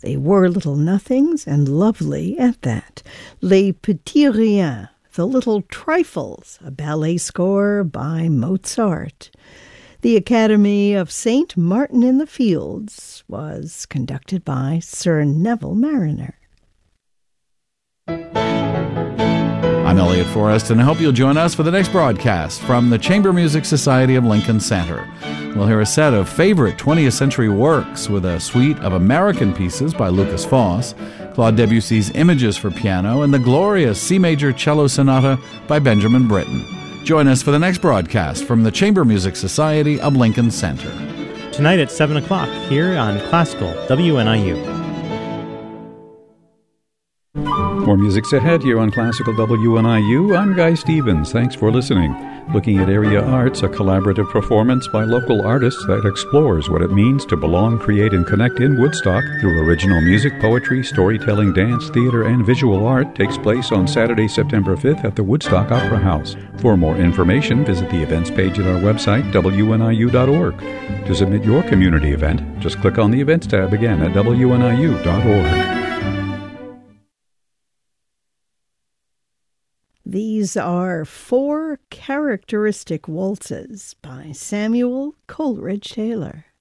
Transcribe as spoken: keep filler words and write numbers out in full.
They were little nothings, and lovely at that. Les Petits Riens, The Little Trifles, a ballet score by Mozart. The Academy of Saint Martin in the Fields was conducted by Sir Neville Mariner. I'm Elliot Forrest, and I hope you'll join us for the next broadcast from the Chamber Music Society of Lincoln Center. We'll hear a set of favorite twentieth century works with a suite of American pieces by Lukas Foss, Claude Debussy's Images for Piano, and the glorious C Major Cello Sonata by Benjamin Britten. Join us for the next broadcast from the Chamber Music Society of Lincoln Center. Tonight at seven o'clock here on Classical W N I U. More music's ahead here on Classical W N I U. I'm Guy Stevens. Thanks for listening. Looking at Area Arts, a collaborative performance by local artists that explores what it means to belong, create, and connect in Woodstock through original music, poetry, storytelling, dance, theater, and visual art takes place on Saturday, September fifth at the Woodstock Opera House. For more information, visit the events page at our website, W N I U dot org. To submit your community event, just click on the events tab again at W N I U dot org. These are Four Characteristic Waltzes by Samuel Coleridge Taylor.